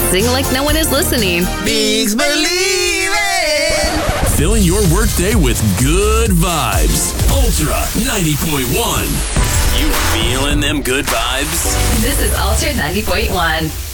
Sing like no one is listening. Bigs Believe It! Filling your workday with good vibes. Ultra 90.1. You feeling them good vibes? This is Ultra 90.1.